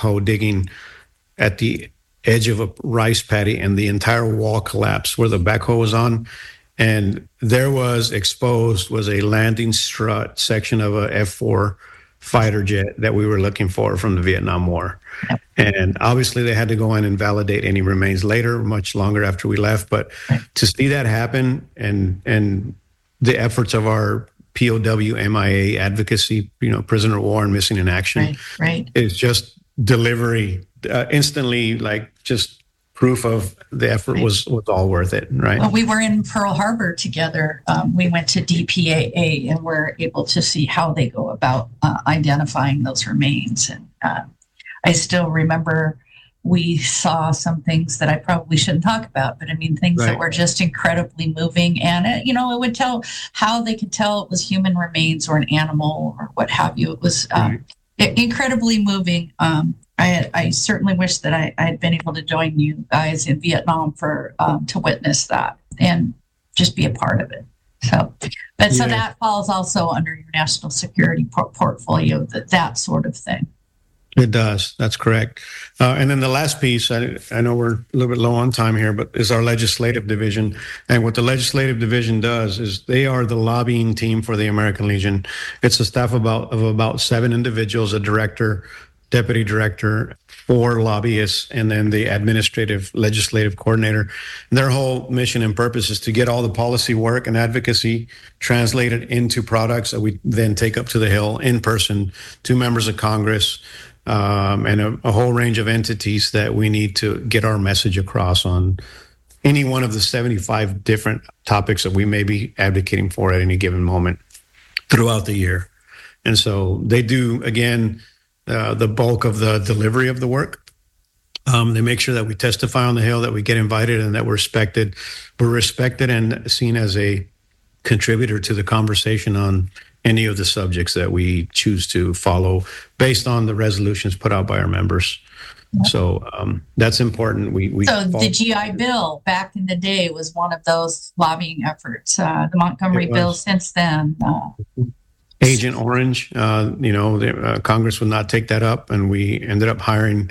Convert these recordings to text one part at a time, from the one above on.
backhoe digging at the edge of a rice paddy, and the entire wall collapsed where the backhoe was on. And there was exposed was a landing strut section of a F-4 fighter jet that we were looking for from the Vietnam War. And obviously they had to go in and validate any remains later, much longer after we left. But to see that happen, and the efforts of our POW, MIA advocacy, prisoner of war and missing in action, is just delivery instantly, like just proof of the effort was all worth it, right? Well, we were in Pearl Harbor together. We went to DPAA and were able to see how they go about identifying those remains. And I still remember we saw some things that I probably shouldn't talk about, but I mean, things that were just incredibly moving. And, it would tell how they could tell it was human remains or an animal or what have you. It was incredibly moving. I certainly wish that I had been able to join you guys in Vietnam to witness that and just be a part of it. So that falls also under your national security portfolio, that sort of thing. It does. That's correct. And then the last piece, I know we're a little bit low on time here, but is our legislative division. And what the legislative division does is they are the lobbying team for the American Legion. It's a staff of about 7 individuals, a director, deputy director, 4 lobbyists, and then the administrative legislative coordinator. And their whole mission and purpose is to get all the policy work and advocacy translated into products that we then take up to the Hill in person to members of Congress, and a whole range of entities that we need to get our message across on any one of the 75 different topics that we may be advocating for at any given moment throughout the year. And so they do, again, the bulk of the delivery of the work. They make sure that we testify on the Hill, that we get invited, and that we're respected and seen as a contributor to the conversation on any of the subjects that we choose to follow based on the resolutions put out by our members. Yep. So that's important. So the GI Bill back in the day was one of those lobbying efforts. The Montgomery Bill since then. Agent Orange, Congress would not take that up, and we ended up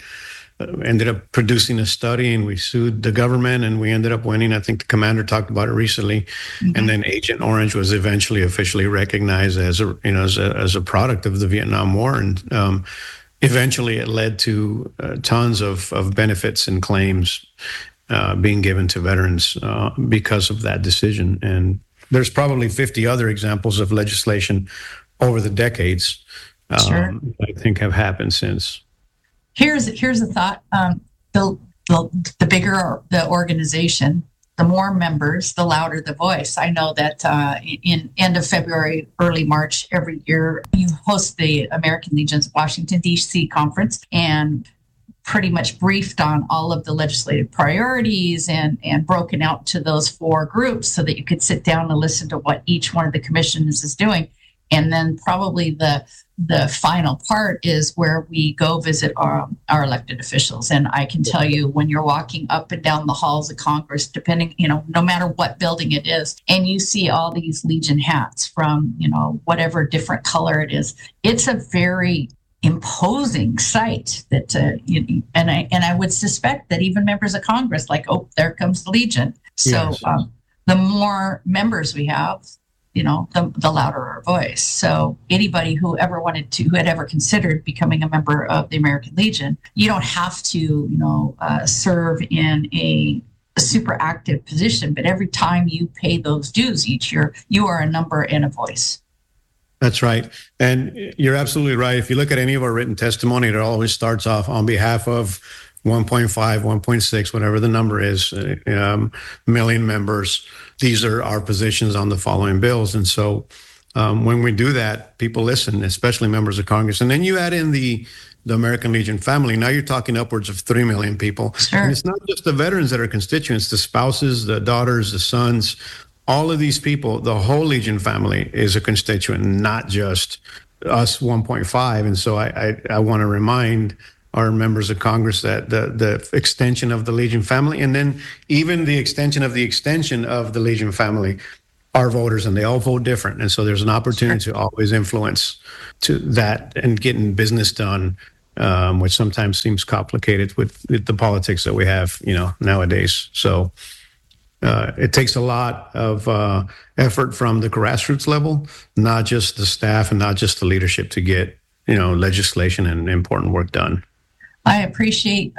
producing a study, and we sued the government, and we ended up winning. I think the commander talked about it recently. Mm-hmm. And then Agent Orange was eventually officially recognized as a product of the Vietnam War, and eventually it led to tons of benefits and claims being given to veterans because of that decision. And there's probably 50 other examples of legislation over the decades I think have happened since. Here's a thought. The bigger the organization, the more members, the louder the voice. I know that in end of February, early March every year, you host the American Legion's Washington, D.C. conference, and pretty much briefed on all of the legislative priorities and broken out to those 4 groups so that you could sit down and listen to what each one of the commissions is doing. And then probably the final part is where we go visit our elected officials. And I can tell you, when you're walking up and down the halls of Congress, depending, no matter what building it is, and you see all these Legion hats from, whatever different color it is, it's a very imposing sight that, and I would suspect that even members of Congress, like, oh, there comes the Legion. So yes. The more members we have, the louder our voice. So anybody who had ever considered becoming a member of the American Legion, you don't have to, serve in a super active position, but every time you pay those dues each year, you are a number and a voice. That's right. And you're absolutely right. If you look at any of our written testimony, it always starts off on behalf of 1.5, 1.6, whatever the number is, million members. These are our positions on the following bills. And so when we do that, people listen, especially members of Congress. And then you add in the American Legion family. Now you're talking upwards of 3 million people. Sure. And it's not just the veterans that are constituents, the spouses, the daughters, the sons, all of these people. The whole Legion family is a constituent, not just us 1.5. And so I want to remind our members of Congress that the extension of the Legion family, and then even the extension of the Legion family, are voters, and they all vote different. And so there's an opportunity to always influence to that and getting business done which sometimes seems complicated with the politics that we have, nowadays. So it takes a lot of effort from the grassroots level, not just the staff and not just the leadership, to get legislation and important work done. I appreciate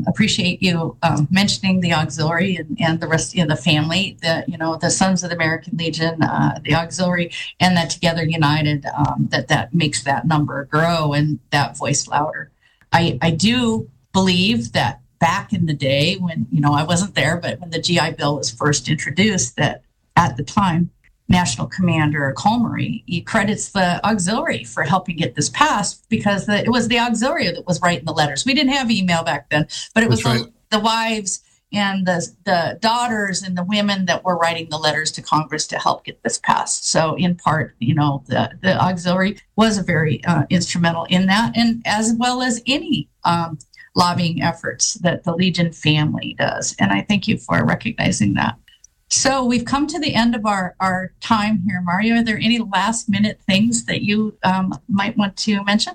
you mentioning the auxiliary and the rest of the family, the Sons of the American Legion, the auxiliary, and that Together United, that makes that number grow and that voice louder. I do believe that back in the day when, I wasn't there, but when the GI Bill was first introduced, that at the time, National Commander Colmery, he credits the auxiliary for helping get this passed, because it was the auxiliary that was writing the letters. We didn't have email back then, but it was the wives and the daughters and the women that were writing the letters to Congress to help get this passed. So in part, the auxiliary was very instrumental in that, and as well as any lobbying efforts that the Legion family does. And I thank you for recognizing that. So we've come to the end of our time here, Mario. Are there any last minute things that you might want to mention?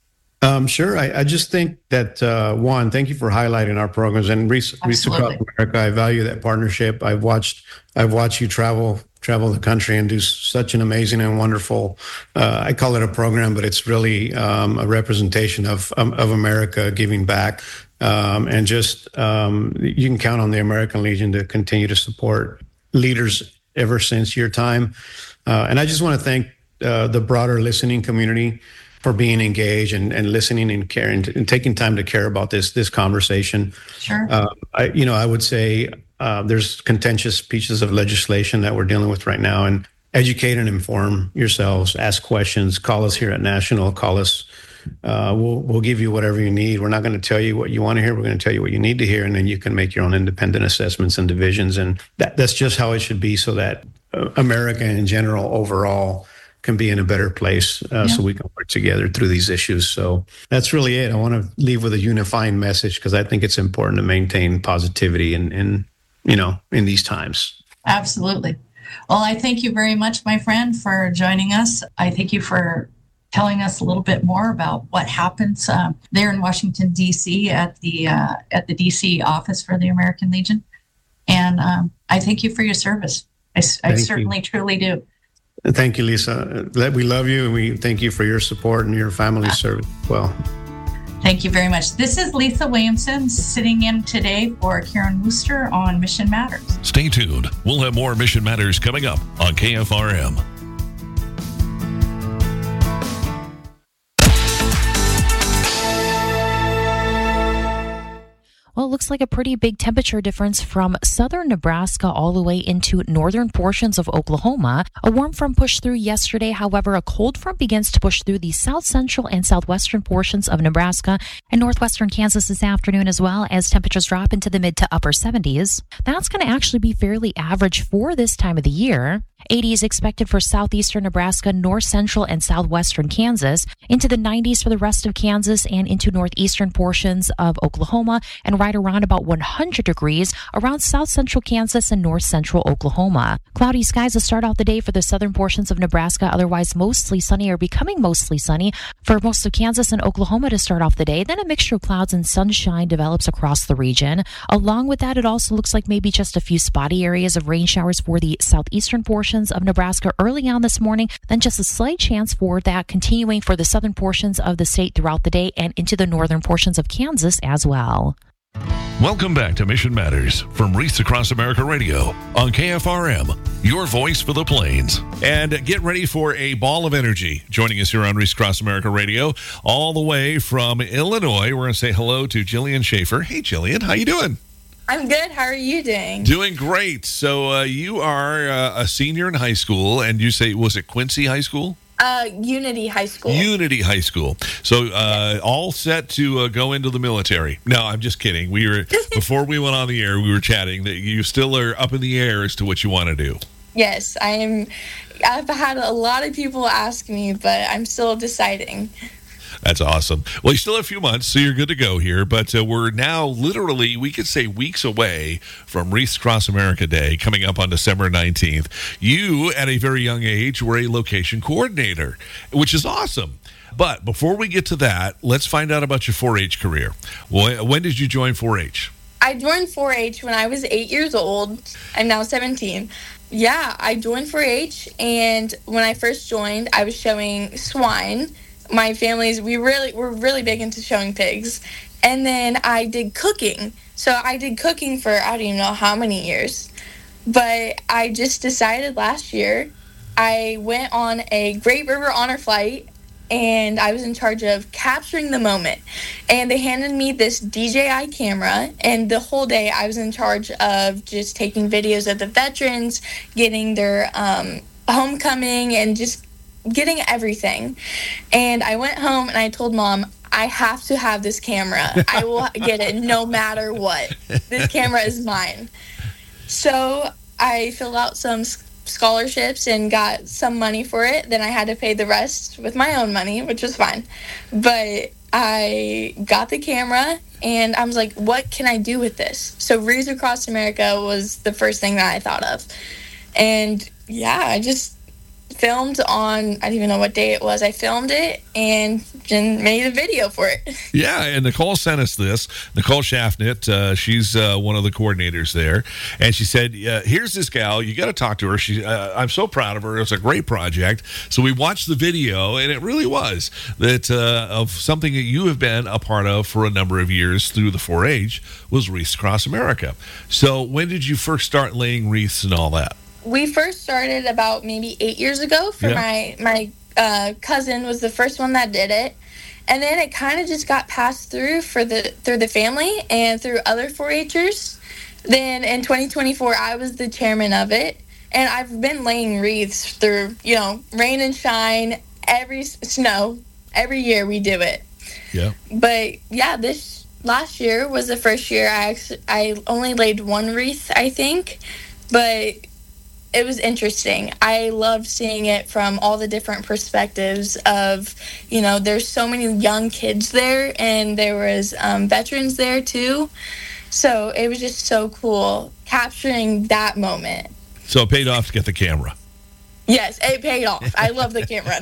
Sure. I just think that, one, thank you for highlighting our programs. And Reese Across America, I value that partnership. I've watched you travel the country and do such an amazing and wonderful, I call it a program, but it's really a representation of America giving back. And just you can count on the American Legion to continue to support leaders ever since your time. And I just want to thank the broader listening community for being engaged and listening and caring and taking time to care about this conversation. Sure. I would say there's contentious pieces of legislation that we're dealing with right now, and educate and inform yourselves, ask questions, call us here at National, call us. We'll give you whatever you need. We're not going to tell you what you want to hear. We're going to tell you what you need to hear, and then you can make your own independent assessments and divisions. And that's just how it should be, so that America in general, overall, can be in a better place, so we can work together through these issues. So that's really it. I want to leave with a unifying message, because I think it's important to maintain positivity in these times. Absolutely. Well, I thank you very much, my friend, for joining us. I thank you for telling us a little bit more about what happens there in Washington, D.C. at the D.C. office for the American Legion. And I thank you for your service. I certainly, truly do. Thank you, Lisa. We love you, and we thank you for your support and your family's service as well. Thank you very much. This is Lisa Williamson sitting in today for Karen Wooster on Mission Matters. Stay tuned. We'll have more Mission Matters coming up on KFRM. Well, it looks like a pretty big temperature difference from southern Nebraska all the way into northern portions of Oklahoma. A warm front pushed through yesterday. However, a cold front begins to push through the south central and southwestern portions of Nebraska and northwestern Kansas this afternoon, as well as temperatures drop into the mid to upper 70s. That's going to actually be fairly average for this time of the year. 80 is expected for southeastern Nebraska, north central and southwestern Kansas, into the 90s for the rest of Kansas and into northeastern portions of Oklahoma, and right around about 100 degrees around south central Kansas and north central Oklahoma. Cloudy skies to start out the day for the southern portions of Nebraska, otherwise mostly sunny or becoming mostly sunny for most of Kansas and Oklahoma to start off the day. Then a mixture of clouds and sunshine develops across the region. Along with that, it also looks like maybe just a few spotty areas of rain showers for the southeastern portions of Nebraska early on this morning, then just a slight chance for that continuing for the southern portions of the state throughout the day and into the northern portions of Kansas as well. Welcome back to Mission Matters from Reese Across America Radio on KFRM, your voice for the plains. And get ready for a ball of energy. Joining us here on Reese Across America Radio, all the way from Illinois, we're going to say hello to Jillian Schaefer. Hey, Jillian, how you doing? I'm good. How are you doing? Doing great. So you are a senior in high school, and you say, was it Quincy High School? Unity High School. Unity High School. So all set to go into the military. No, I'm just kidding. We were before we went on the air, we were chatting that you still are up in the air as to what you want to do. Yes, I am. I've had a lot of people ask me, but I'm still deciding. That's awesome. Well, you still have a few months, so you're good to go here. But we're now literally, we could say, weeks away from Reese Across America Day, coming up on December 19th. You, at a very young age, were a location coordinator, which is awesome. But before we get to that, let's find out about your 4-H career. When did you join 4-H? I joined 4-H when I was 8 years old. I'm now 17. Yeah, I joined 4-H, and when I first joined, I was showing swine. My family's, we're really big into showing pigs. And then I did cooking. So I did cooking for I don't even know how many years. But I just decided last year, I went on a Great River Honor Flight, and I was in charge of capturing the moment. And they handed me this DJI camera, and the whole day I was in charge of just taking videos of the veterans, getting their homecoming, and just getting everything. And I went home and I told Mom, I have to have this camera. I will get it no matter what. This camera is mine. So I filled out some scholarships and got some money for it. Then I had to pay the rest with my own money, which was fine. But I got the camera and I was like, what can I do with this? So Wreaths Across America was the first thing that I thought of. And yeah, I just filmed on, I don't even know what day it was. I filmed it and made a video for it. Yeah, and Nicole sent us this. Nicole Schaffnit, she's one of the coordinators there. And she said, here's this gal. You got to talk to her. I'm so proud of her. It was a great project. So we watched the video, and it really was that of something that you have been a part of for a number of years through the 4-H was Wreaths Across America. So when did you first start laying wreaths and all that? We first started about maybe 8 years ago. My cousin was the first one that did it, and then it kind of just got passed through through the family and through other 4-Hers. Then in 2024, I was the chairman of it, and I've been laying wreaths through rain and shine, snow, every year we do it. Yeah. But yeah, this last year was the first year I only laid one wreath, I think, but it was interesting. I loved seeing it from all the different perspectives of, there's so many young kids there, and there was veterans there too. So it was just so cool capturing that moment. So it paid off to get the camera. Yes, it paid off. I love the camera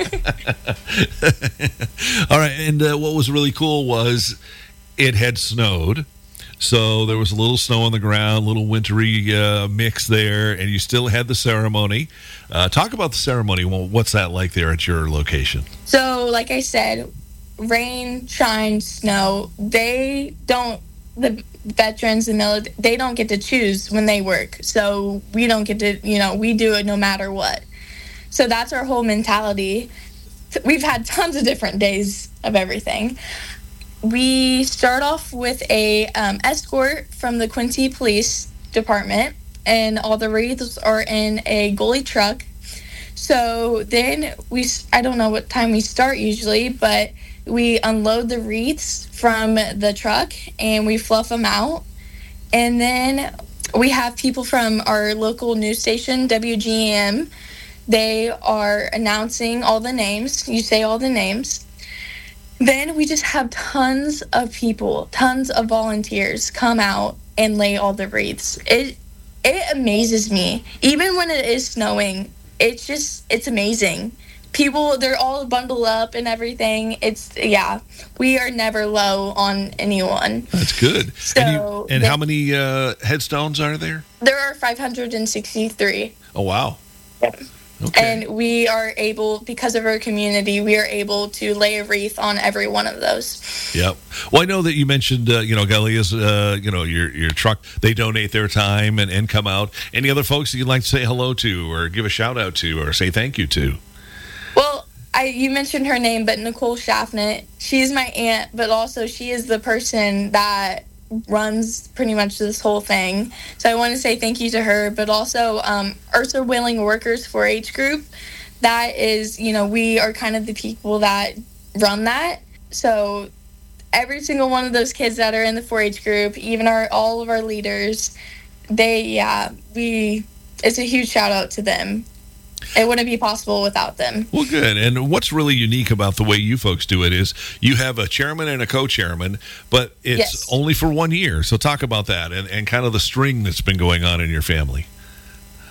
now. All right, and what was really cool was it had snowed. So there was a little snow on the ground, a little wintry mix there, and you still had the ceremony. Talk about the ceremony. Well, what's that like there at your location? So, like I said, rain, shine, snow, the veterans and military, they don't get to choose when they work. So we don't get to, we do it no matter what. So that's our whole mentality. We've had tons of different days of everything. We start off with a escort from the Quincy Police Department, and all the wreaths are in a goalie truck. So then I don't know what time we start usually, but we unload the wreaths from the truck and we fluff them out. And then we have people from our local news station, WGM. They are announcing all the names. You say all the names. Then we just have tons of people, tons of volunteers come out and lay all the wreaths. It amazes me. Even when it is snowing, it's amazing. People, they're all bundled up and everything. We are never low on anyone. That's good. So, and how many headstones are there? There are 563. Oh, wow. Yeah. Okay. And we are able, because of our community, we are able to lay a wreath on every one of those. Yep. Well, I know that you mentioned, Galia's, your truck, they donate their time and come out. Any other folks that you'd like to say hello to or give a shout out to or say thank you to? Well, you mentioned her name, but Nicole Schaffnit, she's my aunt, but also she is the person that runs pretty much this whole thing. So I want to say thank you to her, but also Ursa Willing Workers 4-H group. That is, we are kind of the people that run that. So every single one of those kids that are in the 4-H group, even all of our leaders, it's a huge shout out to them. It wouldn't be possible without them. Well, good. And what's really unique about the way you folks do it is you have a chairman and a co-chairman, but it's only for 1 year. So talk about that and kind of the string that's been going on in your family.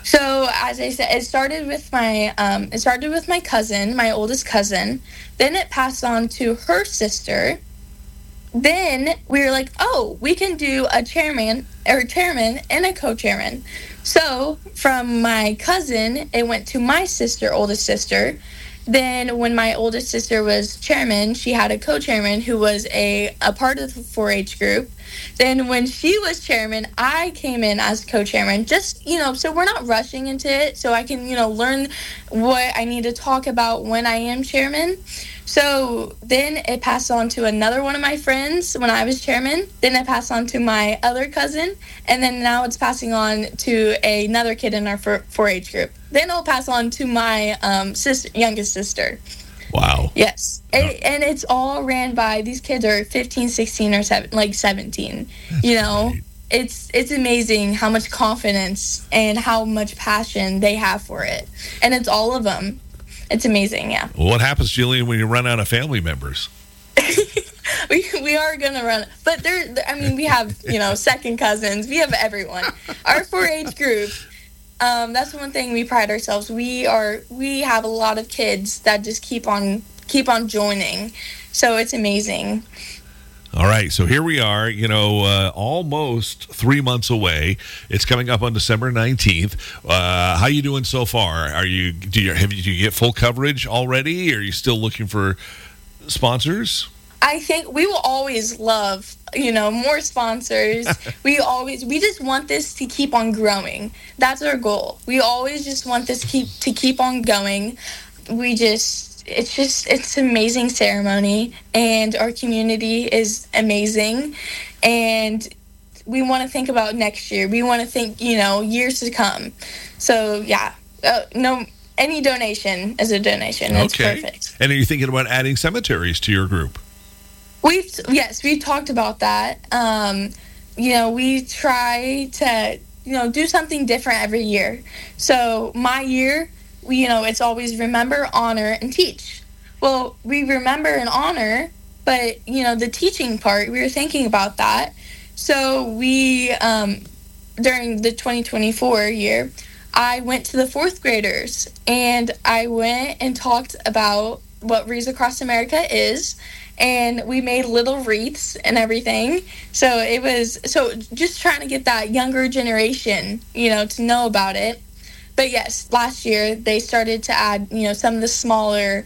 So as I said, it started with my cousin, my oldest cousin. Then it passed on to her sister. Then we were like, oh, we can do a chairman and a co-chairman. So from my cousin, it went to my sister, oldest sister. Then when my oldest sister was chairman, she had a co-chairman who was a part of the 4-H group. Then when she was chairman, I came in as co-chairman, just, so we're not rushing into it, so I can, learn what I need to talk about when I am chairman. So then it passed on to another one of my friends when I was chairman. Then it passed on to my other cousin. And then now it's passing on to another kid in our 4-H group. Then it'll pass on to my youngest sister. Wow. Yes. And it's all ran by, these kids are 15, 16, or 17. That's great. It's amazing how much confidence and how much passion they have for it. And it's all of them. It's amazing, yeah. Well, what happens, Jillian, when you run out of family members? we are going to run. But we have, second cousins. We have everyone. Our 4-H group, that's one thing we pride ourselves. We have a lot of kids that just keep on joining. So it's amazing. All right, so here we are, almost 3 months away. It's coming up on December 19th. How you doing so far? Do you get full coverage already? Or are you still looking for sponsors? I think we will always love, more sponsors. We just want this to keep on growing. That's our goal. We always just want this to keep on going. It's an amazing ceremony, and our community is amazing, and we want to think about next year. We want to think, years to come. So yeah, any donation is a donation. That's perfect. And are you thinking about adding cemeteries to your group? We've talked about that. We try to, do something different every year. So my year, it's always remember, honor, and teach. Well, we remember and honor, but, the teaching part, we were thinking about that. So we, during the 2024 year, I went to the 4th graders, and I went and talked about what Wreaths Across America is, and we made little wreaths and everything. So just trying to get that younger generation, to know about it. But yes, last year they started to add, some of the smaller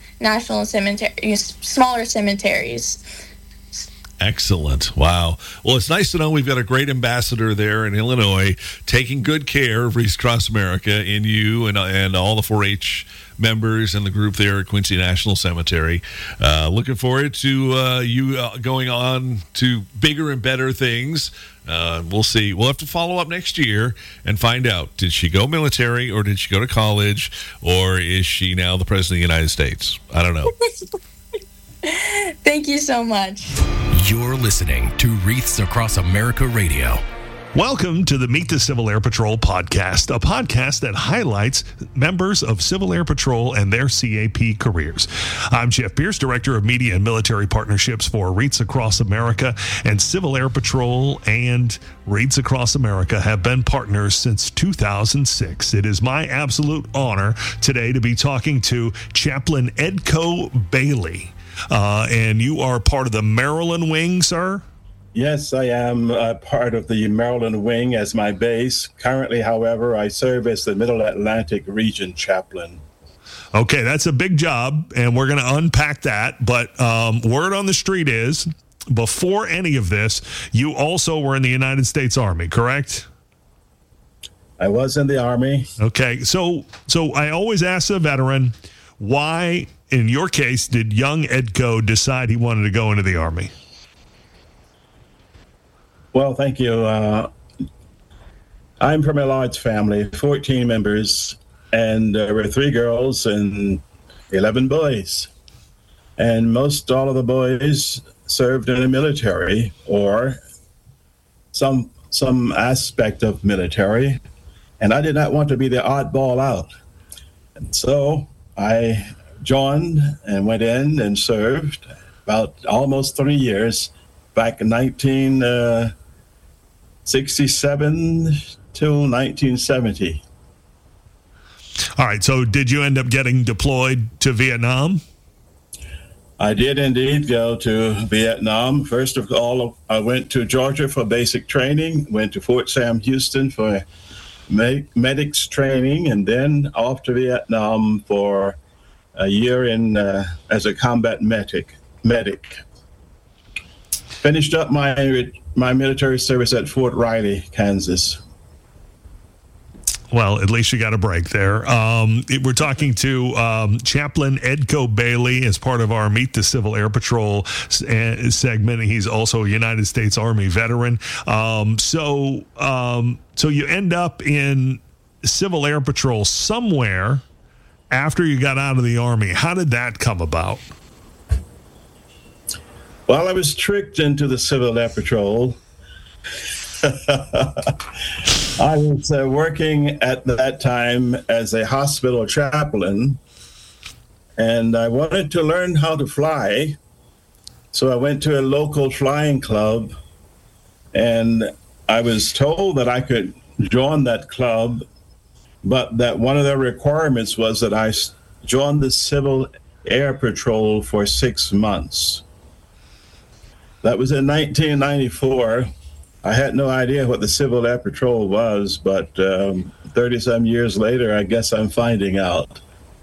smaller cemeteries. Excellent. Wow. Well, it's nice to know we've got a great ambassador there in Illinois taking good care of Wreaths Across America in you and all the 4-H members and the group there at Quincy National Cemetery. Looking forward to you going on to bigger and better things. We'll see. We'll have to follow up next year and find out, did she go military or did she go to college, or is she now the President of the United States? I don't know. Thank you so much. You're listening to Wreaths Across America Radio. Welcome to the Meet the Civil Air Patrol podcast, a podcast that highlights members of Civil Air Patrol and their CAP careers. I'm Jeff Pierce, Director of Media and Military Partnerships for Wreaths Across America, and Civil Air Patrol and Wreaths Across America have been partners since 2006. It is my absolute honor today to be talking to Chaplain Edco Bailey. And you are part of the Maryland Wing, sir? Yes, I am part of the Maryland Wing as my base. Currently, however, I serve as the Middle Atlantic Region Chaplain. Okay, that's a big job, and we're going to unpack that. But word on the street is, before any of this, you also were in the United States Army, correct? I was in the Army. Okay, so I always ask a veteran, why, in your case, did young Edco decide he wanted to go into the Army? Well, thank you. I'm from a large family, 14 members, and there were 3 girls and 11 boys. And most all of the boys served in the military or some aspect of military, and I did not want to be the oddball out. And so I joined and went in and served about almost 3 years back in 1967 till 1970. All right. So did you end up getting deployed to Vietnam? I did indeed go to Vietnam. First of all, I went to Georgia for basic training, went to Fort Sam Houston for medics training, and then off to Vietnam for a year as a combat medic. Finished up my military service at Fort Riley, Kansas. Well, at least you got a break there. We're talking to Chaplain Edco Bailey as part of our Meet the Civil Air Patrol segment. He's also a United States Army veteran. So you end up in Civil Air Patrol somewhere after you got out of the Army. How did that come about? Well, I was tricked into the Civil Air Patrol. I was working at that time as a hospital chaplain, and I wanted to learn how to fly. So I went to a local flying club, and I was told that I could join that club, but that one of the requirements was that I join the Civil Air Patrol for 6 months. That was in 1994. I had no idea what the Civil Air Patrol was, but 30-some years later, I guess I'm finding out.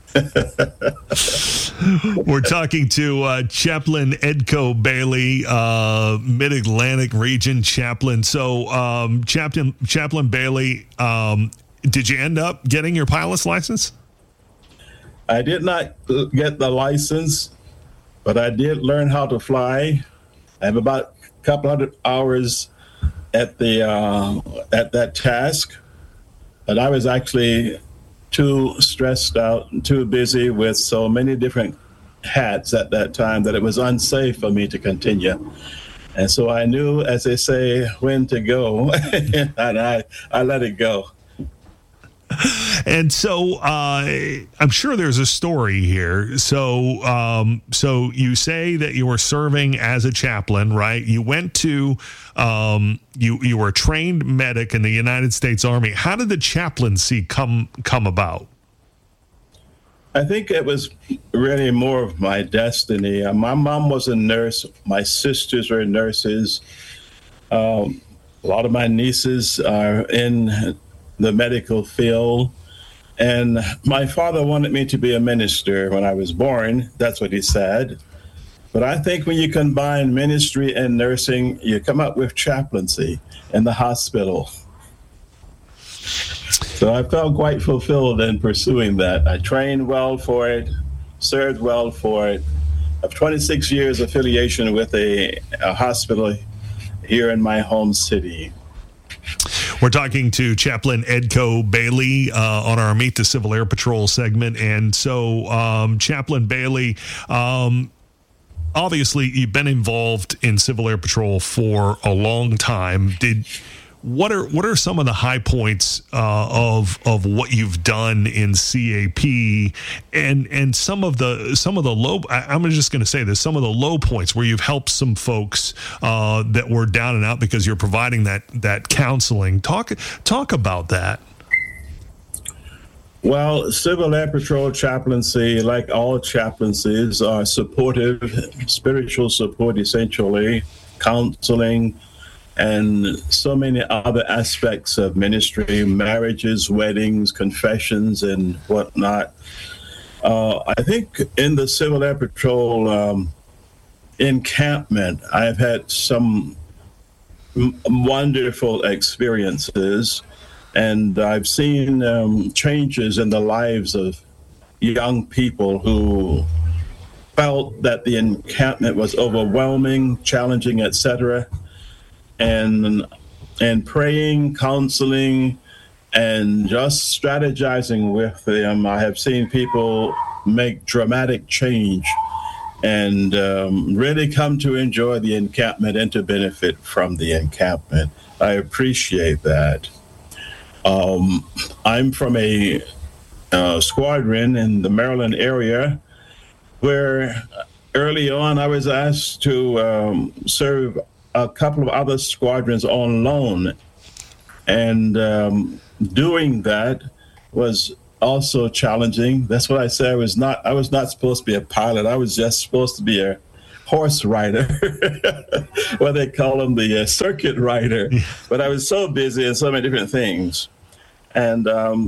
We're talking to Chaplain Edco Bailey, Mid-Atlantic Region Chaplain. So, Chaplain Bailey, did you end up getting your pilot's license? I did not get the license, but I did learn how to fly. I have about a couple hundred hours at that task, but I was actually too stressed out and too busy with so many different hats at that time that it was unsafe for me to continue. And so I knew, as they say, when to go, and I let it go. And so I'm sure there's a story here. So you say that you were serving as a chaplain, right? You went to you were a trained medic in the United States Army. How did the chaplaincy come about? I think it was really more of my destiny. My mom was a nurse. My sisters were nurses. A lot of my nieces are in the medical field. And my father wanted me to be a minister when I was born. That's what he said. But I think when you combine ministry and nursing, you come up with chaplaincy in the hospital. So I felt quite fulfilled in pursuing that. I trained well for it, served well for it. I have 26 years affiliation with a hospital here in my home city. We're talking to Chaplain Edco Bailey on our Meet the Civil Air Patrol segment. And so, Chaplain Bailey, obviously you've been involved in Civil Air Patrol for a long time. What are some of the high points of what you've done in CAP and some of the low? I'm just going to say this: some of the low points where you've helped some folks that were down and out because you're providing that counseling. Talk about that. Well, Civil Air Patrol chaplaincy, like all chaplaincies, are supportive, spiritual support, essentially, counseling, and so many other aspects of ministry, marriages, weddings, confessions, and whatnot. I think in the Civil Air Patrol encampment, I've had some wonderful experiences, and I've seen changes in the lives of young people who felt that the encampment was overwhelming, challenging, etc., and praying, counseling, and just strategizing with them. I have seen people make dramatic change and really come to enjoy the encampment and to benefit from the encampment. I appreciate that. I'm from a squadron in the Maryland area where early on I was asked to serve a couple of other squadrons on loan. And doing that was also challenging. That's what I said. I was not supposed to be a pilot. I was just supposed to be a horse rider, what they call them, the circuit rider. But I was so busy in so many different things. And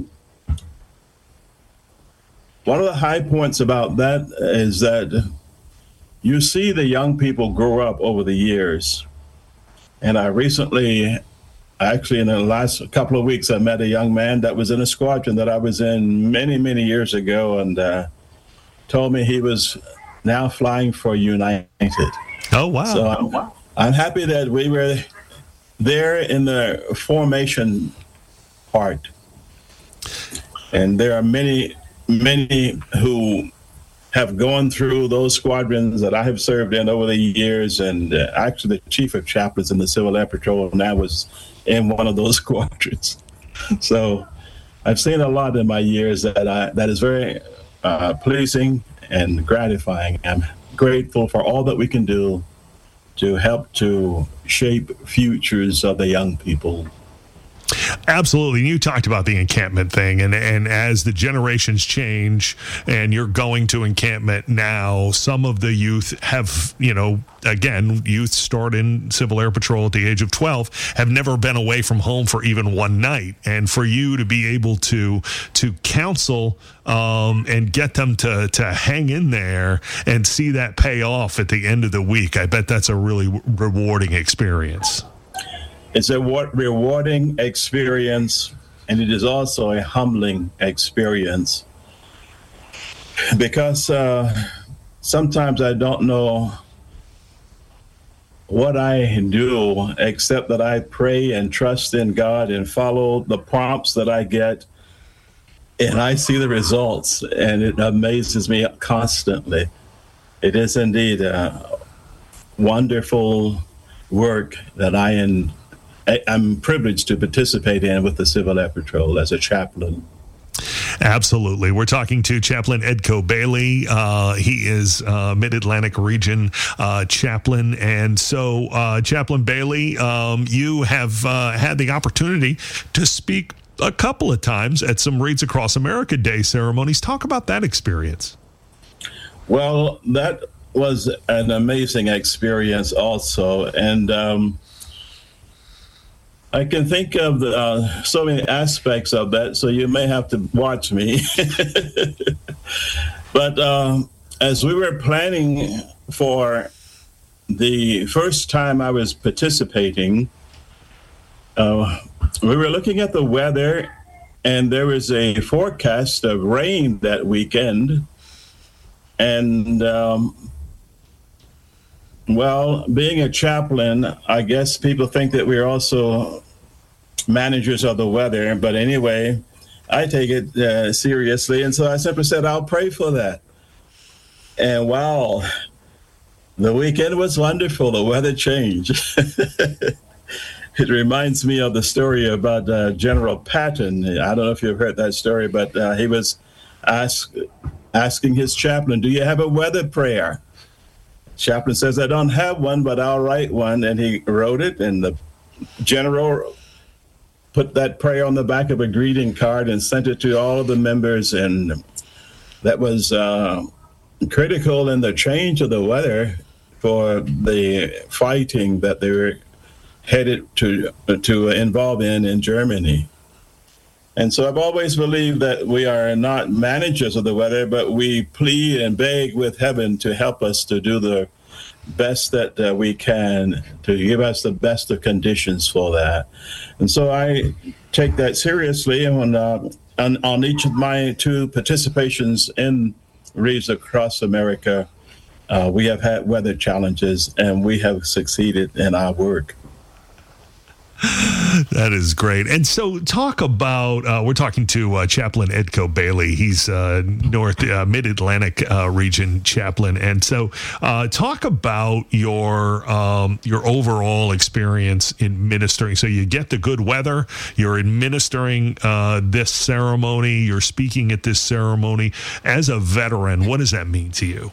one of the high points about that is that you see the young people grow up over the years. And I recently, actually in the last couple of weeks, I met a young man that was in a squadron that I was in many, many years ago, and told me he was now flying for United. Oh, wow. So I'm happy that we were there in the formation part. And there are many who have gone through those squadrons that I have served in over the years. And actually the chief of chaplains in the Civil Air Patrol now was in one of those squadrons. So I've seen a lot in my years that is very pleasing and gratifying. I'm grateful for all that we can do to help to shape futures of the young people. Absolutely. You talked about the encampment thing, and as the generations change and you're going to encampment now, some of the youth have, again, youth start in Civil Air Patrol at the age of 12, have never been away from home for even one night. And for you to be able to counsel and get them to hang in there and see that pay off at the end of the week, I bet that's a really rewarding experience. It's a rewarding experience, and it is also a humbling experience, because sometimes I don't know what I do except that I pray and trust in God and follow the prompts that I get, and I see the results, and it amazes me constantly. It is indeed a wonderful work that I'm privileged to participate in with the Civil Air Patrol as a chaplain. Absolutely. We're talking to Chaplain Edco Bailey. He is Mid-Atlantic Region chaplain. And so, Chaplain Bailey, you have had the opportunity to speak a couple of times at some Reads Across America Day ceremonies. Talk about that experience. Well, that was an amazing experience also. And I can think of so many aspects of that, so you may have to watch me. But as we were planning for the first time I was participating, we were looking at the weather, and there was a forecast of rain that weekend. And well, being a chaplain, I guess people think that we're also managers of the weather. But anyway, I take it seriously. And so I simply said, I'll pray for that. And wow, the weekend was wonderful. The weather changed. It reminds me of the story about General Patton. I don't know if you've heard that story, but he was asking his chaplain, do you have a weather prayer? Chaplain says, I don't have one, but I'll write one. And he wrote it, and the general put that prayer on the back of a greeting card and sent it to all of the members. And that was critical in the change of the weather for the fighting that they were headed to involve in Germany. And so I've always believed that we are not managers of the weather, but we plead and beg with heaven to help us to do the best that we can, to give us the best of conditions for that. And so I take that seriously. And on each of my 2 participations in Reads Across America, we have had weather challenges, and we have succeeded in our work. That is great. And so talk about, we're talking to Chaplain Edco Bailey. He's Mid-Atlantic region chaplain. And so talk about your overall experience in ministering. So you get the good weather, you're administering this ceremony, you're speaking at this ceremony. As a veteran, what does that mean to you?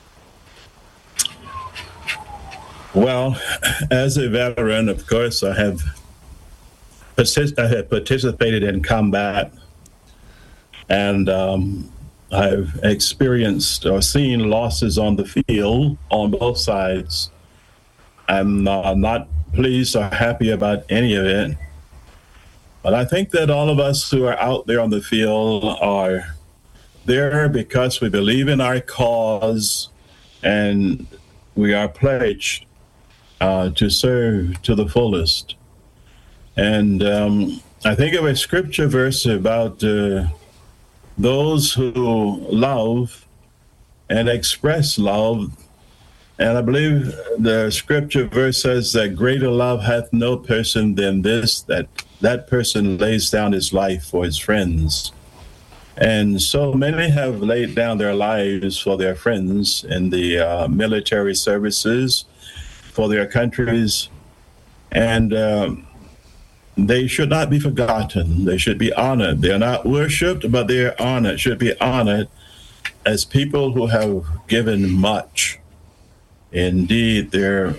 Well, as a veteran, of course, I have participated in combat, And I've experienced or seen losses on the field on both sides. I'm not pleased or happy about any of it. But I think that all of us who are out there on the field are there because we believe in our cause and we are pledged to serve to the fullest. And I think of a scripture verse about those who love and express love. And I believe the scripture verse says that greater love hath no person than this, that person lays down his life for his friends. And so many have laid down their lives for their friends in the military services, for their countries. And they should not be forgotten. They should be honored. They're not worshipped, but they're honored, should be honored as people who have given much. Indeed, they're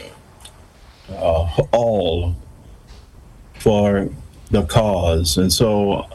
all for the cause. And so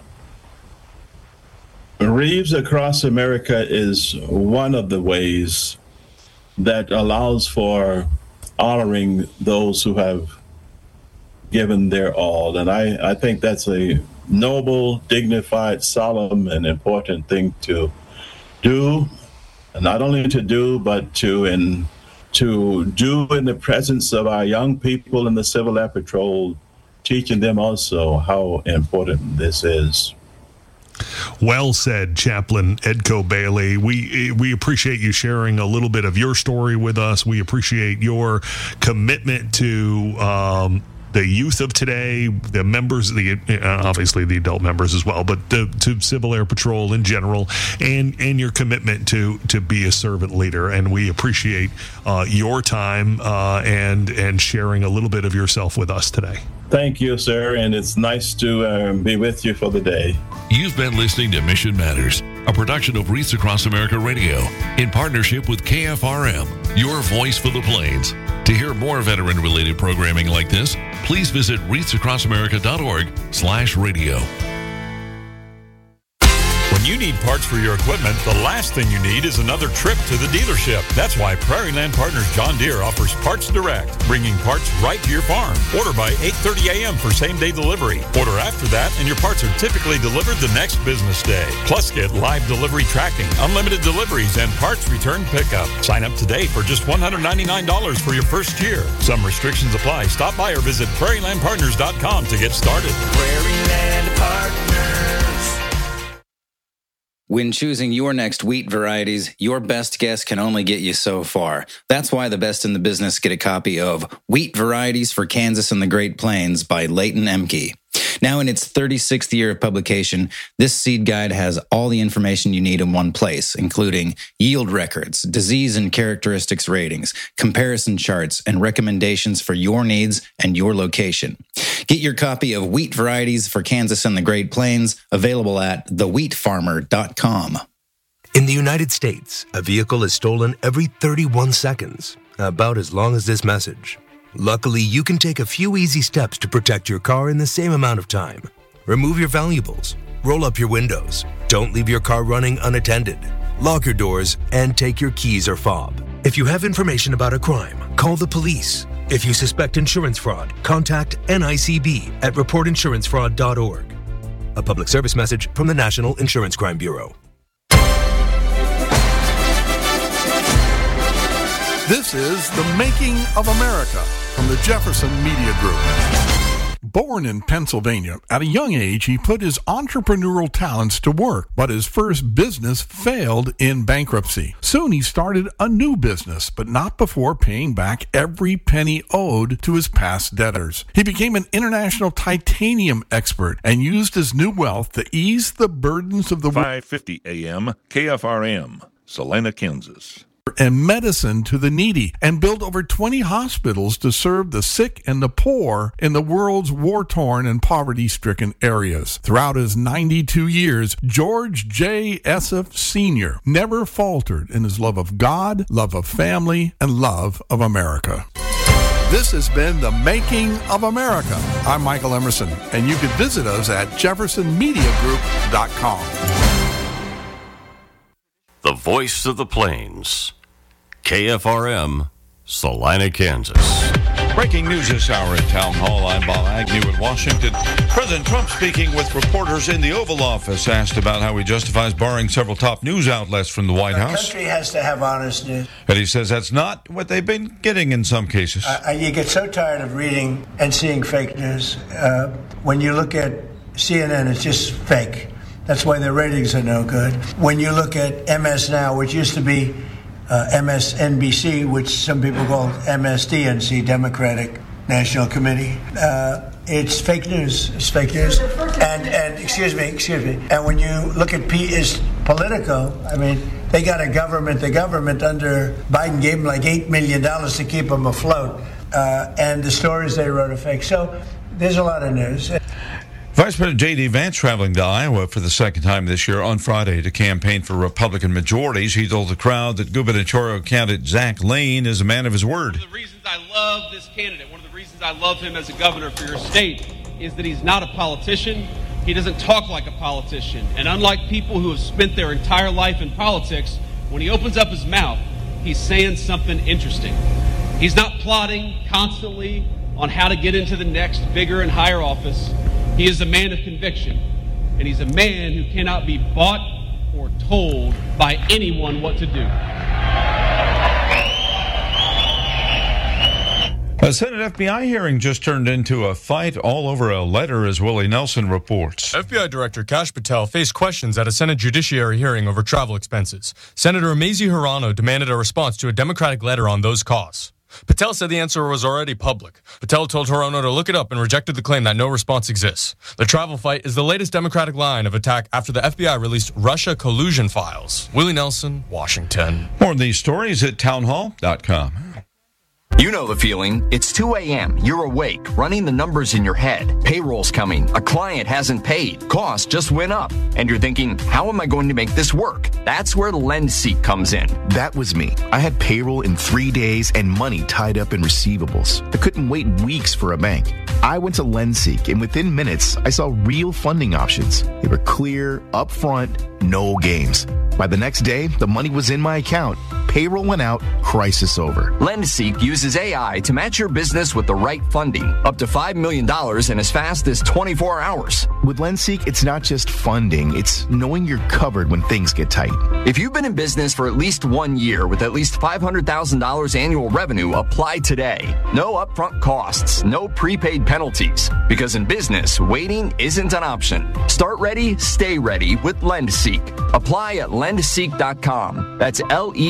Reeves Across America is one of the ways that allows for honoring those who have given their all. And I think that's a noble, dignified, solemn, and important thing to do. And not only to do, but to do in the presence of our young people in the Civil Air Patrol, teaching them also how important this is. Well said, Chaplain Edco Bailey. We appreciate you sharing a little bit of your story with us. We appreciate your commitment to the youth of today, the members, obviously the adult members as well, but to Civil Air Patrol in general, and your commitment to be a servant leader. And we appreciate your time and sharing a little bit of yourself with us today. Thank you, sir, and it's nice to be with you for the day. You've been listening to Mission Matters, a production of Wreaths Across America Radio in partnership with KFRM, your voice for the plains. To hear more veteran-related programming like this, please visit wreathsacrossAmerica.org/radio. When you need parts for your equipment, the last thing you need is another trip to the dealership. That's why Prairie Land Partners John Deere offers Parts Direct, bringing parts right to your farm. Order by 8:30 a.m. for same-day delivery. Order after that, and your parts are typically delivered the next business day. Plus, get live delivery tracking, unlimited deliveries, and parts return pickup. Sign up today for just $199 for your first year. Some restrictions apply. Stop by or visit prairielandpartners.com to get started. Prairie Land Partners. When choosing your next wheat varieties, your best guess can only get you so far. That's why the best in the business get a copy of Wheat Varieties for Kansas and the Great Plains by Leighton Emke. Now in its 36th year of publication, this seed guide has all the information you need in one place, including yield records, disease and characteristics ratings, comparison charts, and recommendations for your needs and your location. Get your copy of Wheat Varieties for Kansas and the Great Plains, available at thewheatfarmer.com. In the United States, a vehicle is stolen every 31 seconds, about as long as this message. Luckily, you can take a few easy steps to protect your car in the same amount of time. Remove your valuables, roll up your windows, don't leave your car running unattended, lock your doors, and take your keys or fob. If you have information about a crime, call the police. If you suspect insurance fraud, contact NICB at reportinsurancefraud.org. A public service message from the National Insurance Crime Bureau. This is The Making of America from the Jefferson Media Group. Born in Pennsylvania, at a young age, he put his entrepreneurial talents to work, but his first business failed in bankruptcy. Soon he started a new business, but not before paying back every penny owed to his past debtors. He became an international titanium expert and used his new wealth to ease the burdens of the 5:50 a.m. KFRM, Salina, Kansas. And medicine to the needy, and build over 20 hospitals to serve the sick and the poor in the world's war-torn and poverty-stricken areas. Throughout his 92 years, George J. Esseff Sr. never faltered in his love of God, love of family, and love of America. This has been The Making of America. I'm Michael Emerson, and you can visit us at jeffersonmediagroup.com. voice of the plains. KFRM, Salina, Kansas. Breaking news this hour at Town Hall. I'm Bob Agnew in Washington. President Trump speaking with reporters in the Oval Office, asked about how he justifies barring several top news outlets from the White House. The country has to have honest news. And he says that's not what they've been getting in some cases. You get so tired of reading and seeing fake news. When you look at CNN, it's just fake. That's why their ratings are no good. When you look at MS Now, which used to be MSNBC, which some people call MSDNC, Democratic National Committee. It's fake news. It's fake news. And excuse me. And when you look at Politico, I mean, they got the government under Biden gave them like $8 million to keep them afloat. And the stories they wrote are fake. So there's a lot of news. Vice President J.D. Vance traveling to Iowa for the second time this year on Friday to campaign for Republican majorities. He told the crowd that gubernatorial candidate Zach Lane is a man of his word. One of the reasons I love this candidate, one of the reasons I love him as a governor for your state, is that he's not a politician. He doesn't talk like a politician. And unlike people who have spent their entire life in politics, when he opens up his mouth, he's saying something interesting. He's not plotting constantly on how to get into the next bigger and higher office. He is a man of conviction, and he's a man who cannot be bought or told by anyone what to do. A Senate FBI hearing just turned into a fight all over a letter, as Willie Nelson reports. FBI Director Kash Patel faced questions at a Senate Judiciary hearing over travel expenses. Senator Mazie Hirono demanded a response to a Democratic letter on those costs. Patel said the answer was already public. Patel told Hirono to look it up and rejected the claim that no response exists. The travel fight is the latest Democratic line of attack after the FBI released Russia collusion files. Willie Nelson, Washington. More of these stories at townhall.com. You know the feeling. It's 2 a.m. You're awake, running the numbers in your head. Payroll's coming. A client hasn't paid. Costs just went up. And you're thinking, how am I going to make this work? That's where LendSeek comes in. That was me. I had payroll in 3 days and money tied up in receivables. I couldn't wait weeks for a bank. I went to LendSeek, and within minutes, I saw real funding options. They were clear, upfront, no games. By the next day, the money was in my account. Payroll went out, crisis over. LendSeek uses AI to match your business with the right funding, up to $5 million in as fast as 24 hours. With LendSeek, it's not just funding, it's knowing you're covered when things get tight. If you've been in business for at least 1 year with at least $500,000 annual revenue, apply today. No upfront costs, no prepaid penalties. Because in business, waiting isn't an option. Start ready, stay ready with LendSeek. Apply at lendseek.com. That's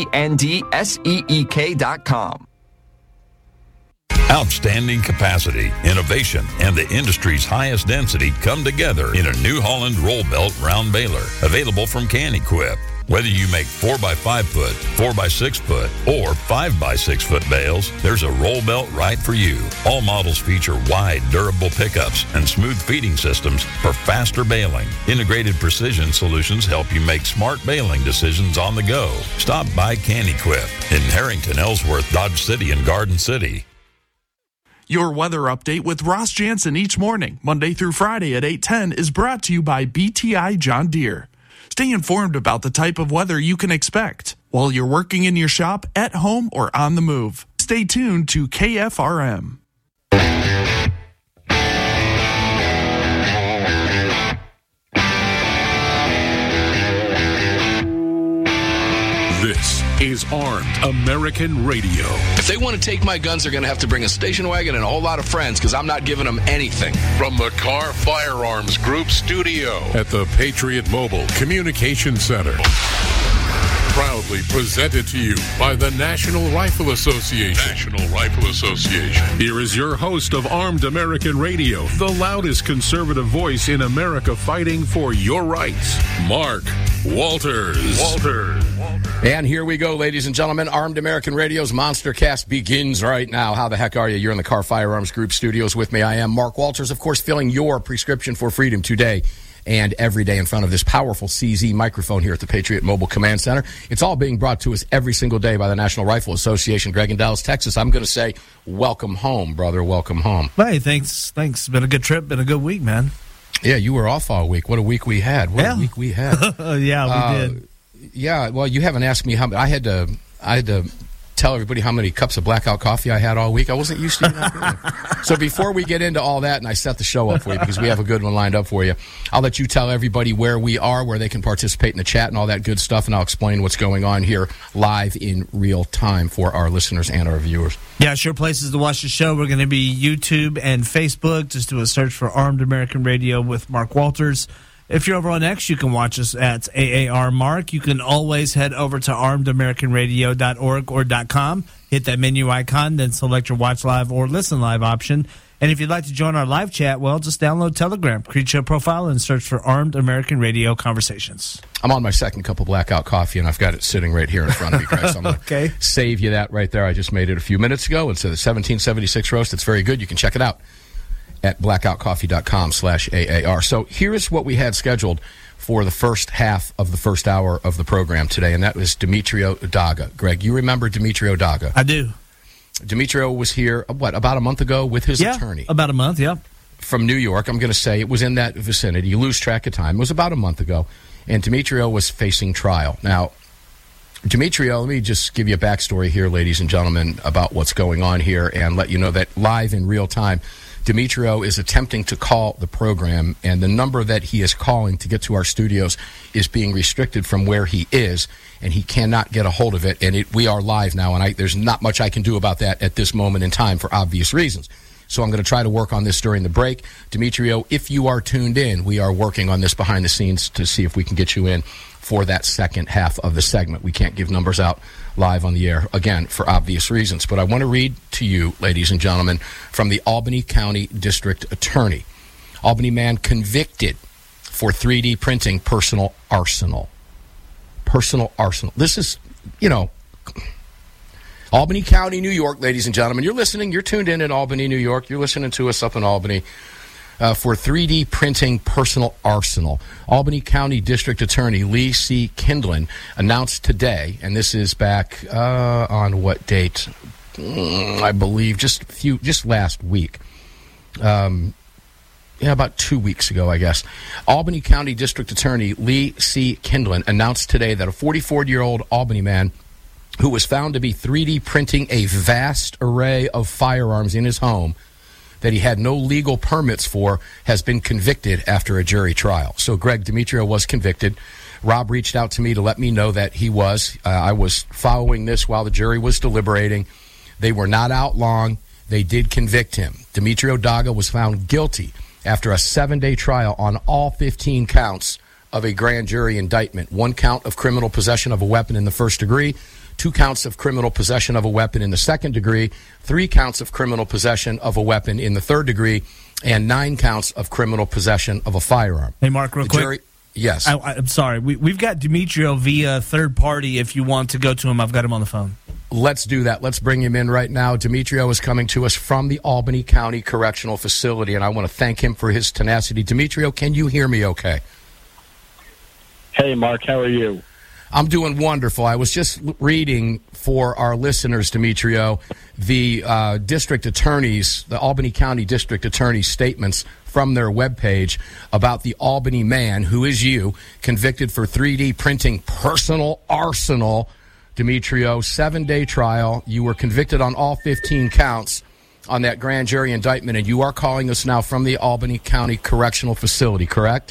LENDSEEK.com. Outstanding capacity, innovation, and the industry's highest density come together in a New Holland roll belt round baler, available from CanEquip. Whether you make 4x5 foot, 4x6 foot, or 5x6 foot bales, there's a roll belt right for you. All models feature wide, durable pickups and smooth feeding systems for faster baling. Integrated precision solutions help you make smart baling decisions on the go. Stop by CanEquip in Harrington, Ellsworth, Dodge City, and Garden City. Your weather update with Ross Jansen each morning, Monday through Friday at 8:10, is brought to you by BTI John Deere. Stay informed about the type of weather you can expect while you're working in your shop, at home, or on the move. Stay tuned to KFRM. This is Armed American Radio. If they want to take my guns, they're going to have to bring a station wagon and a whole lot of friends, because I'm not giving them anything. From the Car Firearms Group studio at the Patriot Mobile Communication Center. Proudly presented to you by the National Rifle Association. Here is your host of Armed American Radio, the loudest conservative voice in America fighting for your rights, Mark Walters. And here we go, ladies and gentlemen. Armed American Radio's Monster Cast begins right now. How the heck are you? You're in the Car Firearms Group studios with me. I am Mark Walters, of course, filling your prescription for freedom today and every day in front of this powerful CZ microphone here at the Patriot Mobile Command Center. It's all being brought to us every single day by the National Rifle Association. Greg in Dallas, Texas, I'm going to say, welcome home, brother. Welcome home. Hey, thanks. Been a good trip. Been a good week, man. Yeah, you were off all week. What a week we had. What a week we had. Yeah, we did. Yeah, well, you haven't asked me how. I had to tell everybody how many cups of Blackout coffee I had all week. I wasn't used to that. So before we get into all that, and I set the show up for you because we have a good one lined up for you, I'll let you tell everybody where we are, where they can participate in the chat and all that good stuff, and I'll explain what's going on here live in real time for our listeners and our viewers. Yeah, sure places to watch the show. We're going to be YouTube and Facebook. Just do a search for Armed American Radio with Mark Walters. If you're over on X, you can watch us at AAR Mark. You can always head over to armedamericanradio.org or .com, hit that menu icon, then select your watch live or listen live option. And if you'd like to join our live chat, well, just download Telegram, create your profile, and search for Armed American Radio Conversations. I'm on my second cup of Blackout coffee, and I've got it sitting right here in front of me, Greg. So I'm going to save you that right there. I just made it a few minutes ago. It's a 1776 roast. It's very good. You can check it out at blackoutcoffee.com/AAR. So here's what we had scheduled for the first half of the first hour of the program today, and that was Demetrio Daga. Greg, you remember Demetrio Daga? I do. Demetrio was here, about a month ago with his attorney? About a month, yeah. From New York. I'm going to say it was in that vicinity. You lose track of time. It was about a month ago, and Demetrio was facing trial. Now, Demetrio, let me just give you a backstory here, ladies and gentlemen, about what's going on here and let you know that live in real time, Demetrio is attempting to call the program, and the number that he is calling to get to our studios is being restricted from where he is, and he cannot get a hold of it. And we are live now, and there's not much I can do about that at this moment in time for obvious reasons. So I'm going to try to work on this during the break. Demetrio, if you are tuned in, we are working on this behind the scenes to see if we can get you in for that second half of the segment. We can't give numbers out live on the air, again, for obvious reasons. But I want to read to you, ladies and gentlemen, from the Albany County District Attorney. Albany man convicted for 3D printing personal arsenal. Personal arsenal. This is, Albany County, New York, ladies and gentlemen. You're listening. You're tuned in Albany, New York. You're listening to us up in Albany. For 3D printing personal arsenal. Albany County District Attorney Lee C. Kindlen announced today, and this is back on what date? I believe just last week. About 2 weeks ago, I guess. Albany County District Attorney Lee C. Kindlen announced today that a 44-year-old Albany man who was found to be 3D printing a vast array of firearms in his home that he had no legal permits for has been convicted after a jury trial. So Greg, Demetrio was convicted. Rob reached out to me to let me know that he was. I was following this while the jury was deliberating. They were not out long. They did convict him. Demetrio Daga was found guilty after a 7-day trial on all 15 counts of a grand jury indictment. 1 count of criminal possession of a weapon in the first degree, 2 counts of criminal possession of a weapon in the second degree, 3 counts of criminal possession of a weapon in the third degree, and 9 counts of criminal possession of a firearm. Hey, Mark, real quick. Yes. I'm sorry. We've got Demetrio via third party. If you want to go to him, I've got him on the phone. Let's do that. Let's bring him in right now. Demetrio is coming to us from the Albany County Correctional Facility, and I want to thank him for his tenacity. Demetrio, can you hear me okay? Hey, Mark, how are you? I'm doing wonderful. I was just reading for our listeners, Demetrio, the district attorneys, the Albany County District Attorney's statements from their webpage about the Albany man, who is you, convicted for 3D printing personal arsenal. Demetrio, 7-day trial. You were convicted on all 15 counts on that grand jury indictment, and you are calling us now from the Albany County Correctional Facility, correct?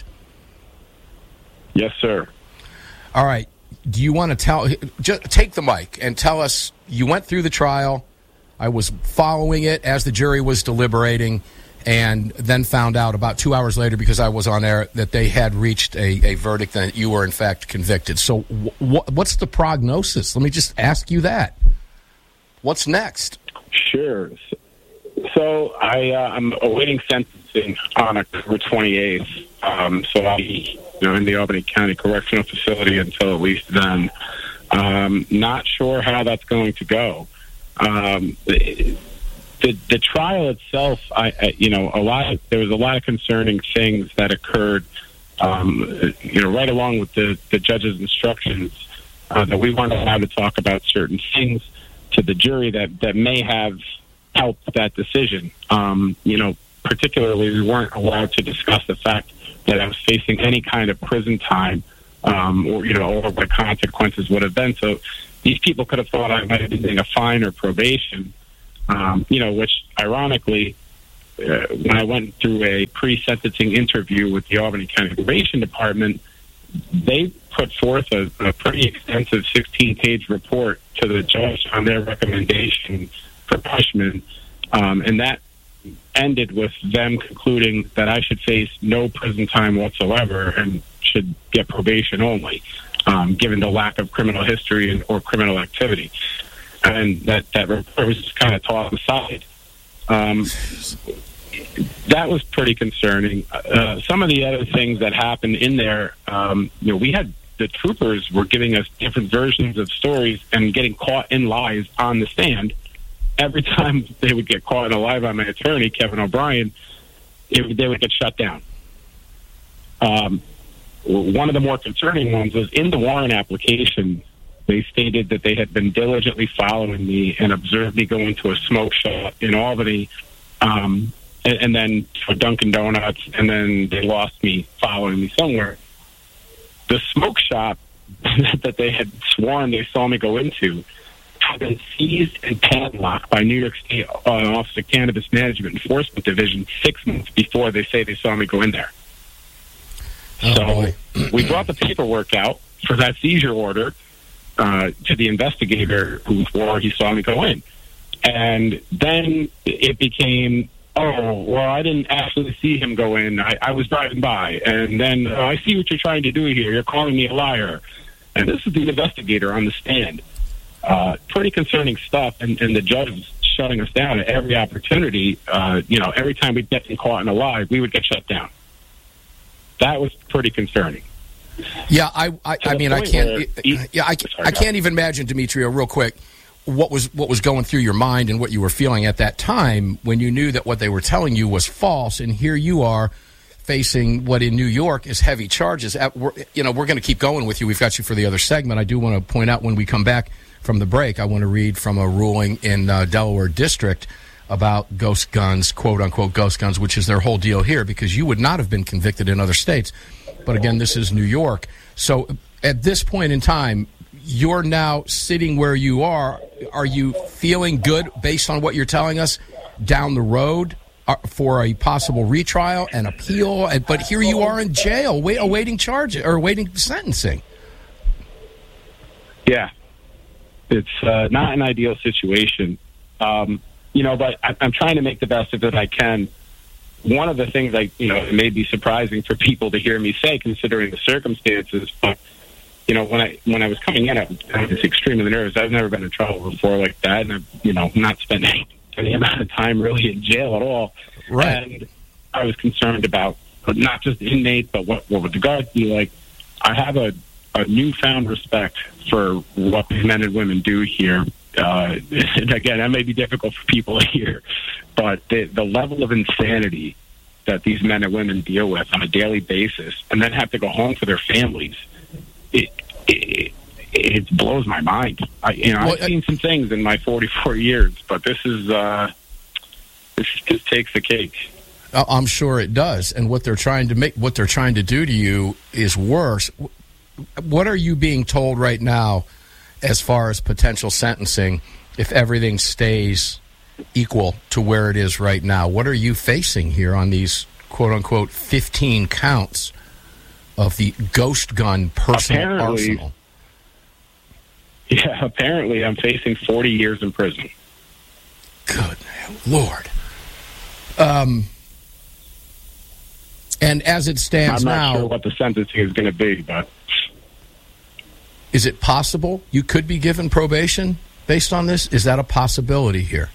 Yes, sir. All right. Do you want to just take the mic and tell us, you went through the trial, I was following it as the jury was deliberating, and then found out about 2 hours later, because I was on air, that they had reached a verdict that you were, in fact, convicted. So what's the prognosis? Let me just ask you that. What's next? Sure. So I'm awaiting sentencing on October 28th. So I'll be in the Albany County Correctional Facility until at least then. Not sure how that's going to go. The trial itself, there was a lot of concerning things that occurred, right along with the judge's instructions that we weren't allowed to talk about certain things to the jury that may have helped that decision. Particularly, we weren't allowed to discuss the fact that I was facing any kind of prison time or what the consequences would have been. So these people could have thought I might have been getting a fine or probation, which ironically, when I went through a pre-sentencing interview with the Albany County Probation Department, they put forth a pretty extensive 16-page report to the judge on their recommendation for punishment, and that ended with them concluding that I should face no prison time whatsoever and should get probation only, given the lack of criminal history or criminal activity. And that report was just kind of tossed aside. That was pretty concerning. Some of the other things that happened in there, we had the troopers were giving us different versions of stories and getting caught in lies on the stand. Every time they would get caught in a lie by my attorney, Kevin O'Brien, they would get shut down. One of the more concerning ones was in the warrant application. They stated that they had been diligently following me and observed me going to a smoke shop in Albany, and then to a Dunkin' Donuts, and then they lost me following me somewhere. The smoke shop that they had sworn they saw me go into had been seized and padlocked by New York State Office of Cannabis Management Enforcement Division 6 months before they say they saw me go in there. We brought the paperwork out for that seizure order to the investigator who swore he saw me go in. And then it became, I didn't actually see him go in. I was driving by. And then, I see what you're trying to do here. You're calling me a liar. And this is the investigator on the stand. Pretty concerning stuff. And the judge was shutting us down at every opportunity. Every time we'd get caught in a lie, we would get shut down. That was pretty concerning. Yeah, I can't even imagine, Demetrio, real quick, what was going through your mind and what you were feeling at that time when you knew that what they were telling you was false, and here you are facing what in New York is heavy charges. We're going to keep going with you. We've got you for the other segment. I do want to point out when we come back from the break, I want to read from a ruling in Delaware District about ghost guns, quote-unquote ghost guns, which is their whole deal here, because you would not have been convicted in other states. But again, this is New York. So at this point in time, you're now sitting where you are. Are you feeling good based on what you're telling us down the road for a possible retrial and appeal? But here you are in jail awaiting charges or awaiting sentencing. Yeah. It's not an ideal situation. But I'm trying to make the best of it I can. One of the things it may be surprising for people to hear me say, considering the circumstances, but, when I was coming in, I was extremely nervous. I've never been in trouble before like that, and I've, not spent any amount of time really in jail at all. Right. And I was concerned about not just inmates, but what would the guards be like. I have a newfound respect for what men and women do here. And again, that may be difficult for people to hear, but the level of insanity that these men and women deal with on a daily basis and then have to go home to their families, it blows my mind. I've seen some things in my 44 years, but this just takes the cake. I'm sure it does. And what they're trying to do to you is worse. What are you being told right now as far as potential sentencing if everything stays equal to where it is right now? What are you facing here on these quote-unquote 15 counts of the ghost gun personal arsenal? Yeah, apparently I'm facing 40 years in prison. Good Lord. And as it stands now... I'm not sure what the sentencing is going to be, but... Is it possible you could be given probation based on this? Is that a possibility here?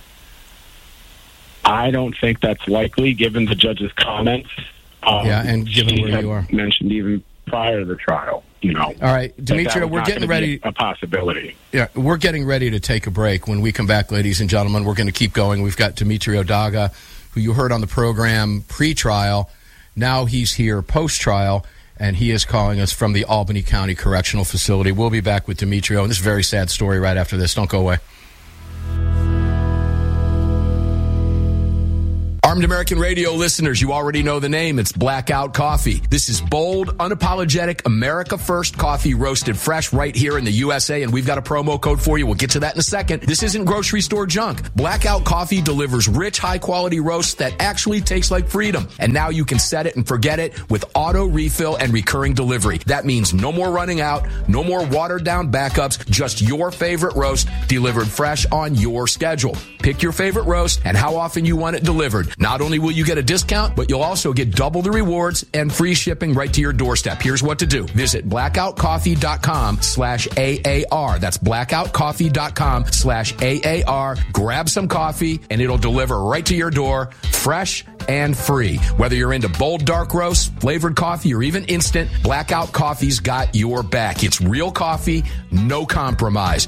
I don't think that's likely, given the judge's comments. And given where you are. Mentioned even prior to the trial, All right, Demetrio, we're getting ready. A possibility. Yeah, we're getting ready to take a break. When we come back, ladies and gentlemen, we're going to keep going. We've got Demetrio Daga, who you heard on the program pre-trial. Now he's here post-trial, and he is calling us from the Albany County Correctional Facility. We'll be back with Demetrio, and this is a very sad story right after this. Don't go away. Armed American Radio listeners, you already know the name. It's Blackout Coffee. This is bold, unapologetic, America First coffee roasted fresh right here in the USA, and we've got a promo code for you. We'll get to that in a second. This isn't grocery store junk. Blackout Coffee delivers rich, high-quality roasts that actually taste like freedom. And now you can set it and forget it with auto refill and recurring delivery. That means no more running out, no more watered-down backups, just your favorite roast delivered fresh on your schedule. Pick your favorite roast and how often you want it delivered. Not only will you get a discount, but you'll also get double the rewards and free shipping right to your doorstep. Here's what to do. Visit blackoutcoffee.com/AAR. That's blackoutcoffee.com/AAR. Grab some coffee and it'll deliver right to your door, fresh and free. Whether you're into bold dark roast, flavored coffee, or even instant, Blackout Coffee's got your back. It's real coffee, no compromise.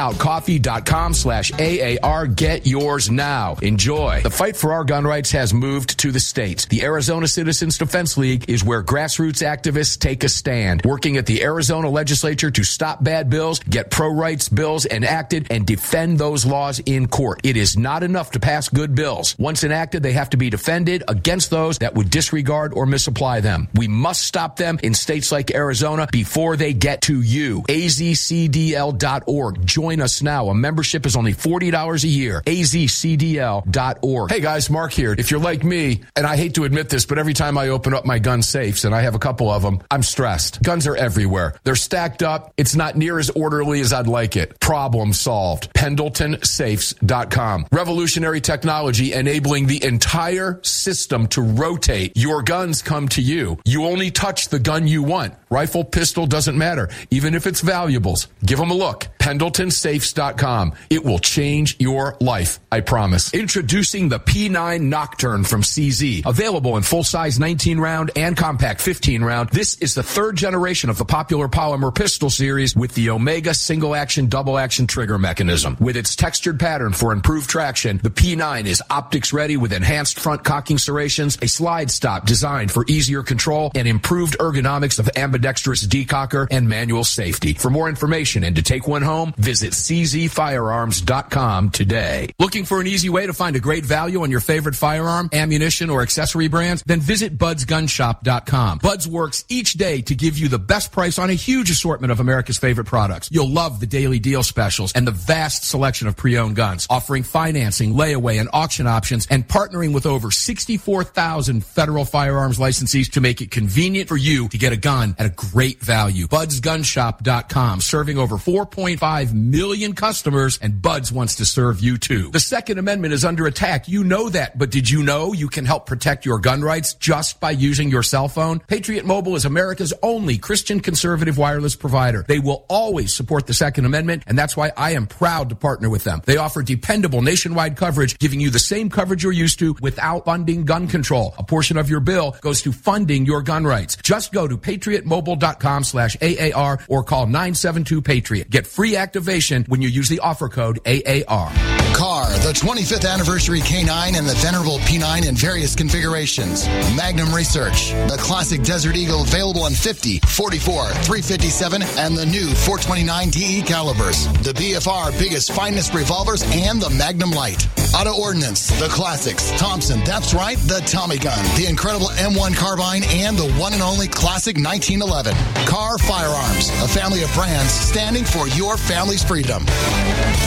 blackoutcoffee.com/AAR. Get yours now. Enjoy. The fight for our gun rights has moved to the states. The Arizona Citizens Defense League is where grassroots activists take a stand, working at the Arizona legislature to stop bad bills, get pro-rights bills enacted, and defend those laws in court. It is not enough to pass good bills. Once enacted, they have to be defended against those that would disregard or misapply them. We must stop them in states like Arizona before they get to you. azcdl.org. Join us now. A membership is only $40 a year. azcdl.org. Hey guys, Mark here. If you're like me, and I hate to admit this, but every time I open up my gun safes, and I have a couple of them, I'm stressed. Guns are everywhere. They're stacked up. It's not near as orderly as I'd like it. Problem solved. PendletonSafes.com. Revolutionary technology enabling the entire system to rotate. Your guns come to you. You only touch the gun you want. Rifle, pistol, doesn't matter. Even if it's valuables. Give them a look. PendletonSafes.com. It will change your life. I promise. Introducing the P9 Nocturne from CZ. Available in full-size 19-round and compact 15-round. This is the third generation of the popular polymer pistol series with the Omega single-action, double-action trigger mechanism. With its textured pattern for improved traction, the P9 is optics-ready with enhanced front cocking serrations, a slide stop designed for easier control, and improved ergonomics of ambidextrous decocker and manual safety. For more information and to take one home, visit czfirearms.com today. Looking for an easy way to find a great value on your favorite firearm, ammunition, or accessory brands? Then visit budsgunshop.com. Buds works each day to give you the best price on a huge assortment of America's favorite products. You'll love the daily deal specials and the vast selection of pre-owned guns, offering financing, layaway, and auction options, and partnering with over 64,000 federal firearms licensees to make it convenient for you to get a gun at a great value. budsgunshop.com, serving over 4.5 million customers, and Buds wants to serve you too. The Second Amendment is under attack. You know that, but did you know you can help protect your gun rights just by using your cell phone? Patriot Mobile is America's only Christian conservative wireless provider. They will always support the Second Amendment, and that's why I am proud to partner with them. They offer dependable nationwide coverage, giving you the same coverage you're used to without funding gun control. A portion of your bill goes to funding your gun rights. Just go to patriotmobile.com/AAR or call 972-PATRIOT. Get free activation when you use the offer code AAR. CAR, the 25th anniversary K9 and the venerable P9 in various configurations. Magnum Research, the classic Desert Eagle available in 50, 44, 357, and the new 429 DE calibers. The BFR biggest finest revolvers and the Magnum Light. Auto Ordnance, the classics. Thompson, that's right, the Tommy gun, the incredible M1 carbine, and the one and only classic 1911. CAR Firearms, a family of brands standing for your family's freedom.